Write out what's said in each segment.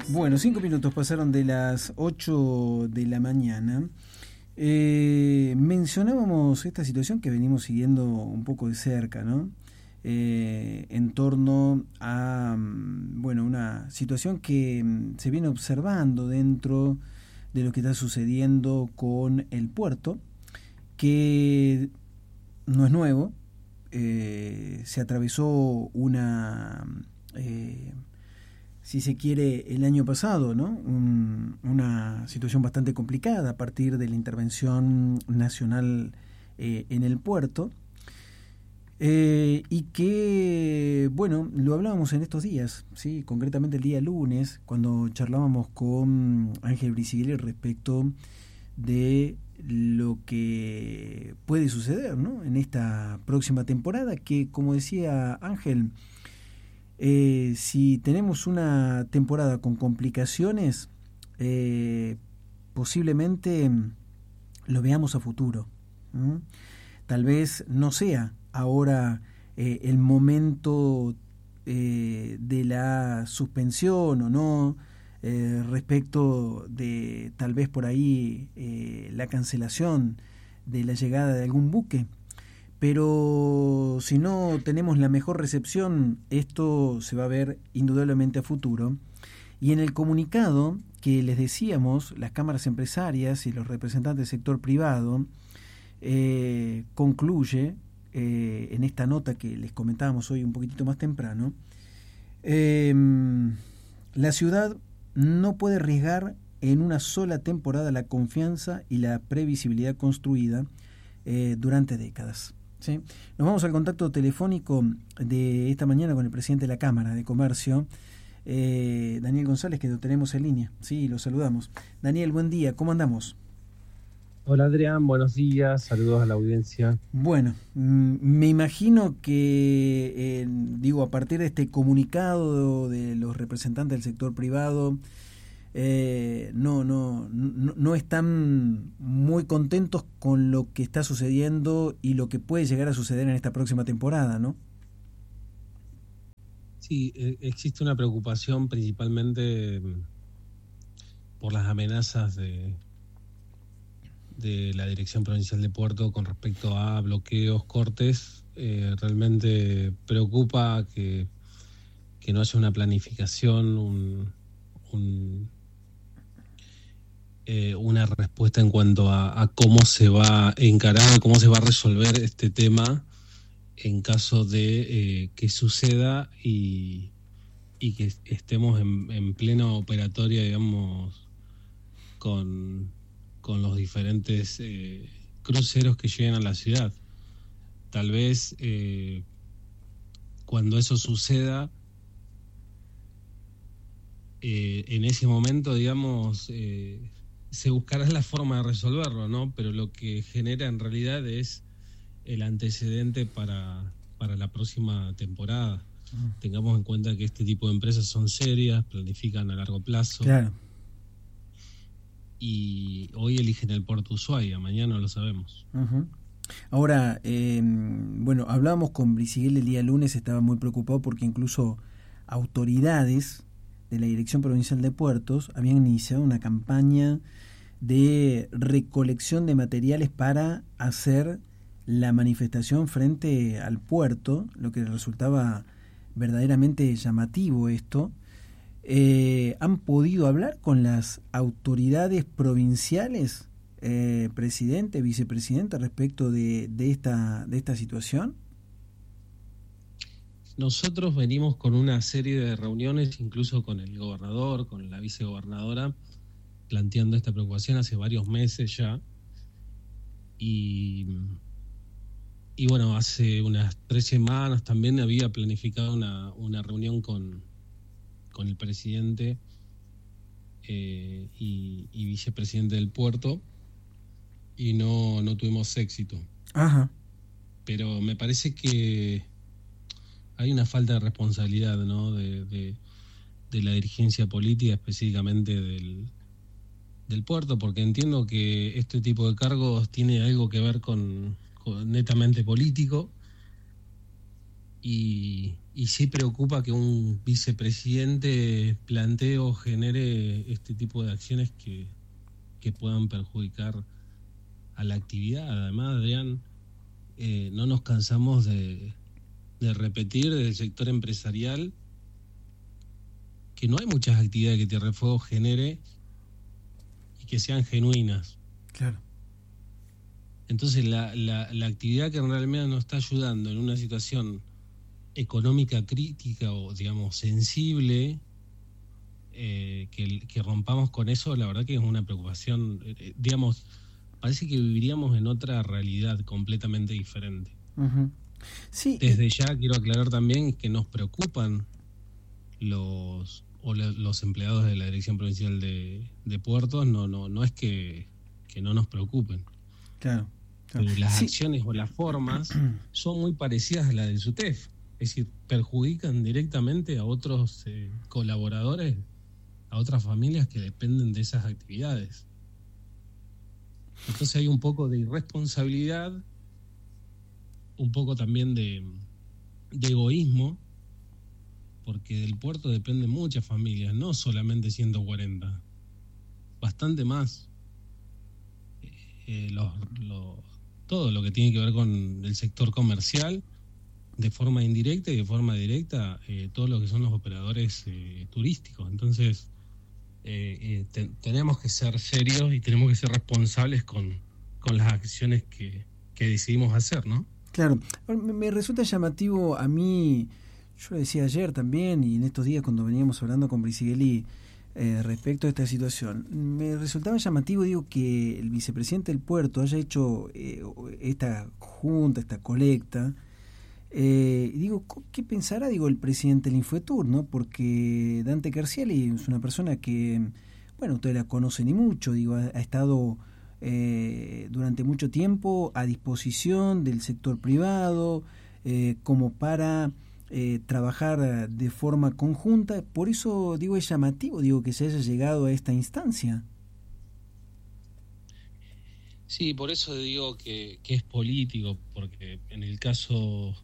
Bueno, 5 minutos pasaron de las 8 de la mañana. Mencionábamos esta situación que venimos siguiendo un poco de cerca, ¿no? En torno a, bueno, una situación que se viene observando dentro de lo que está sucediendo con el puerto, que no es nuevo. Se atravesó una... si se quiere, el año pasado, ¿no? Una situación bastante complicada a partir de la intervención nacional en el puerto, y que, bueno, lo hablábamos en estos días, ¿sí? Concretamente el día lunes, cuando charlábamos con Ángel Briciglia respecto de lo que puede suceder, ¿no? En esta próxima temporada, que, como decía Ángel, si tenemos una temporada con complicaciones, posiblemente lo veamos a futuro. Tal vez no sea ahora el momento de la suspensión o no, respecto de tal vez por ahí la cancelación de la llegada de algún buque. Pero si no tenemos la mejor recepción, esto se va a ver indudablemente a futuro. Y en el comunicado que les decíamos, las cámaras empresarias y los representantes del sector privado, concluye, en esta nota que les comentábamos hoy un poquitito más temprano, la ciudad no puede arriesgar en una sola temporada la confianza y la previsibilidad construida durante décadas. ¿Sí? Nos vamos al contacto telefónico de esta mañana con el presidente de la Cámara de Comercio, Daniel González, que lo tenemos en línea. Sí, lo saludamos. Daniel, buen día, ¿cómo andamos? Hola Adrián, buenos días, saludos a la audiencia. Bueno, me imagino que, a partir de este comunicado de los representantes del sector privado, no están muy contentos con lo que está sucediendo y lo que puede llegar a suceder en esta próxima temporada, ¿no? Sí, existe una preocupación principalmente por las amenazas de la Dirección Provincial de Puerto con respecto a bloqueos, cortes. Realmente preocupa que no haya una planificación, una respuesta en cuanto a cómo se va a encarar, cómo se va a resolver este tema en caso de que suceda y que estemos en plena operatoria, digamos, con los diferentes cruceros que llegan a la ciudad. Tal vez cuando eso suceda, en ese momento, digamos, se buscará la forma de resolverlo, ¿no? Pero lo que genera en realidad es el antecedente para la próxima temporada. Tengamos en cuenta que este tipo de empresas son serias, planifican a largo plazo. Claro. Y hoy eligen el puerto Ushuaia, mañana lo sabemos. Uh-huh. Ahora, bueno, hablábamos con Briciglia el día lunes, estaba muy preocupado porque incluso autoridades de la Dirección Provincial de Puertos habían iniciado una campaña de recolección de materiales para hacer la manifestación frente al puerto, lo que resultaba verdaderamente llamativo esto. ¿Han podido hablar con las autoridades provinciales, presidente, vicepresidente, respecto de esta situación? Nosotros venimos con una serie de reuniones, incluso con el gobernador, con la vicegobernadora, planteando esta preocupación hace varios meses ya. Y bueno, hace unas 3 semanas también había planificado una reunión con el presidente y vicepresidente del puerto, y no tuvimos éxito. Ajá. Pero me parece que hay una falta de responsabilidad, ¿no? de la dirigencia política, específicamente del puerto, porque entiendo que este tipo de cargos tiene algo que ver con netamente político, y y sí preocupa que un vicepresidente plantee o genere este tipo de acciones que puedan perjudicar a la actividad. Además, Adrián, no nos cansamos de repetir desde el sector empresarial que no hay muchas actividades que Tierra del Fuego genere y que sean genuinas. Claro. Entonces la actividad que realmente nos está ayudando en una situación económica crítica o digamos sensible, que rompamos con eso, la verdad que es una preocupación. Digamos, parece que viviríamos en otra realidad completamente diferente. Uh-huh. Sí, Desde ya quiero aclarar también que nos preocupan los empleados de la Dirección Provincial de Puertos. No es que no nos preocupen. Claro. Pero las acciones o las formas son muy parecidas a las del SUTEF. Es decir, perjudican directamente a otros colaboradores, a otras familias que dependen de esas actividades. Entonces hay un poco de irresponsabilidad, un poco también de egoísmo, porque del puerto dependen muchas familias, no solamente 140, bastante más. Todo lo que tiene que ver con el sector comercial, de forma indirecta y de forma directa, todo lo que son los operadores turísticos. Entonces, tenemos que ser serios y tenemos que ser responsables con las acciones que decidimos hacer, ¿no? Claro. Me resulta llamativo a mí, yo lo decía ayer también y en estos días cuando veníamos hablando con Brisighelli respecto a esta situación, me resultaba llamativo, digo, que el vicepresidente del puerto haya hecho esta junta, esta colecta. Digo, ¿qué pensará, digo, el presidente del Infetur, ¿no? Porque Dante Carciali es una persona que, bueno, ustedes la conocen y mucho, digo, ha estado durante mucho tiempo a disposición del sector privado, como para trabajar de forma conjunta. Por eso, digo, es llamativo, digo, que se haya llegado a esta instancia. Sí, por eso digo que es político, porque en el caso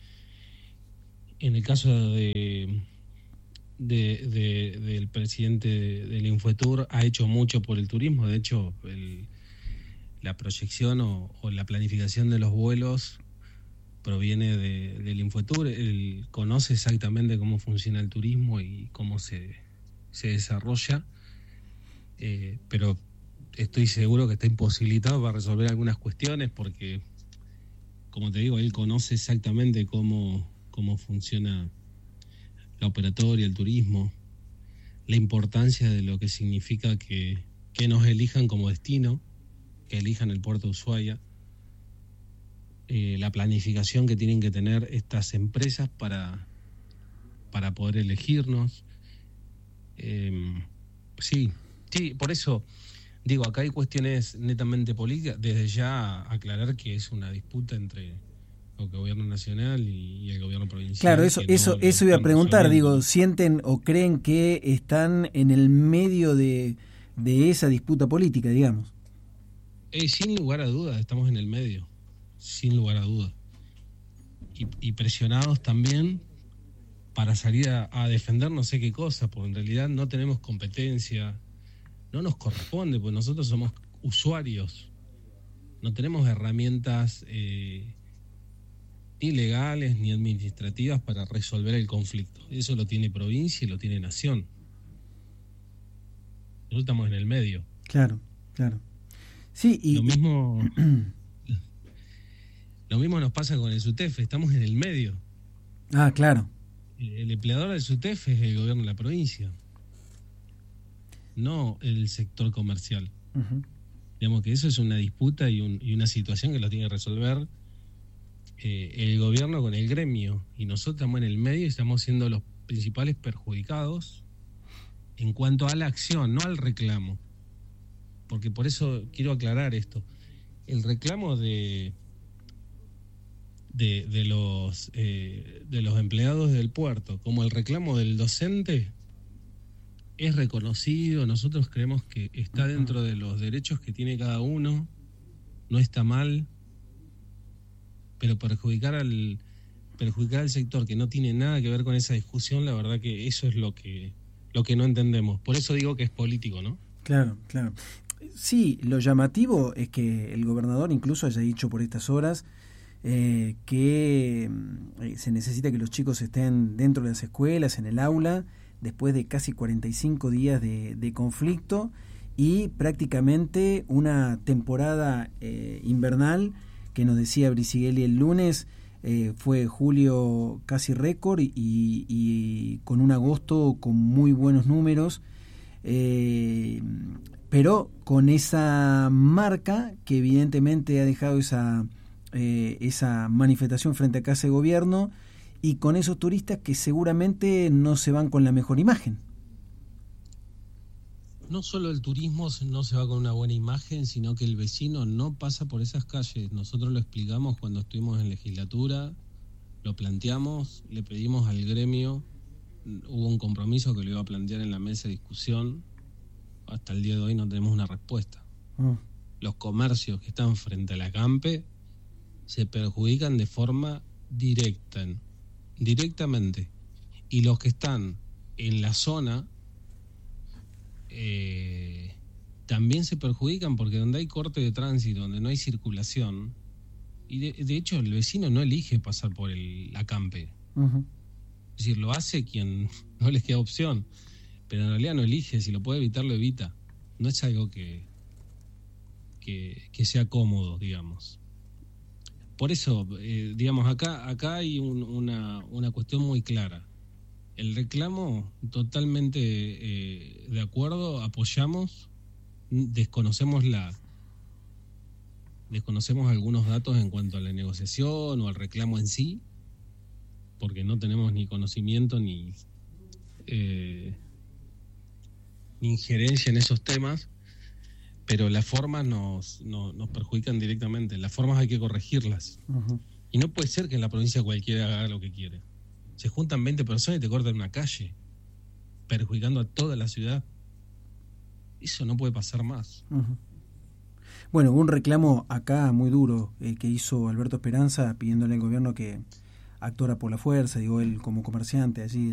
del presidente del Infotur ha hecho mucho por el turismo. De hecho, la proyección o la planificación de los vuelos proviene del Infotur. Él conoce exactamente cómo funciona el turismo y cómo se desarrolla, pero estoy seguro que está imposibilitado para resolver algunas cuestiones porque, como te digo, él conoce exactamente cómo funciona la operatoria, el turismo, la importancia de lo que significa que nos elijan como destino, que elijan el puerto de Ushuaia, la planificación que tienen que tener estas empresas para poder elegirnos. Sí, por eso digo, acá hay cuestiones netamente políticas. Desde ya aclarar que es una disputa entre el gobierno nacional y el gobierno provincial. Claro, eso iba a preguntar, digo, ¿sienten o creen que están en el medio de esa disputa política, digamos? Sin lugar a dudas, estamos en el medio, sin lugar a dudas. Y presionados también para salir a defender no sé qué cosa, porque en realidad no tenemos competencia, no nos corresponde, porque nosotros somos usuarios, no tenemos herramientas ni legales ni administrativas para resolver el conflicto. Eso lo tiene provincia y lo tiene nación. Nosotros estamos en el medio. Claro. Sí, y lo mismo nos pasa con el SUTEF, estamos en el medio. Ah, claro. El empleador del SUTEF es el gobierno de la provincia, no el sector comercial. Uh-huh. Digamos que eso es una disputa y una situación que lo tiene que resolver el gobierno con el gremio, y nosotros estamos en el medio y estamos siendo los principales perjudicados en cuanto a la acción, no al reclamo, porque por eso quiero aclarar esto. El reclamo de los empleados del puerto, como el reclamo del docente, es reconocido. Nosotros creemos que está dentro de los derechos que tiene cada uno, no está mal, pero perjudicar perjudicar al sector que no tiene nada que ver con esa discusión, la verdad que eso es lo que no entendemos. Por eso digo que es político, ¿no? Claro, claro. Sí, lo llamativo es que el gobernador incluso haya dicho por estas horas que se necesita que los chicos estén dentro de las escuelas, en el aula, después de casi 45 días de conflicto y prácticamente una temporada invernal que nos decía Bricigheli el lunes, fue julio casi récord y con un agosto con muy buenos números, pero con esa marca que evidentemente ha dejado esa manifestación frente a Casa de Gobierno y con esos turistas que seguramente no se van con la mejor imagen. No solo el turismo no se va con una buena imagen, sino que el vecino no pasa por esas calles. Nosotros lo explicamos cuando estuvimos en legislatura, lo planteamos, le pedimos al gremio, hubo un compromiso que lo iba a plantear en la mesa de discusión. Hasta el día de hoy no tenemos una respuesta. Los comercios que están frente a la Campe se perjudican de forma directamente. Y los que están en la zona también se perjudican, porque donde hay corte de tránsito, donde no hay circulación, y de hecho el vecino no elige pasar por la Campe. Es decir, lo hace quien no les queda opción, pero en realidad no elige. Si lo puede evitar, lo evita. No es algo que sea cómodo, digamos. Por eso, digamos, acá hay una cuestión muy clara. El reclamo, totalmente de acuerdo, apoyamos, desconocemos algunos datos en cuanto a la negociación o al reclamo en sí, porque no tenemos ni conocimiento ni injerencia en esos temas, pero las formas nos perjudican directamente. Las formas hay que corregirlas. Y no puede ser que en la provincia cualquiera haga lo que quiere. Se juntan 20 personas y te cortan una calle, perjudicando a toda la ciudad. Eso no puede pasar más. Bueno, hubo un reclamo acá muy duro que hizo Alberto Esperanza pidiéndole al gobierno que actuara por la fuerza, digo, él como comerciante allí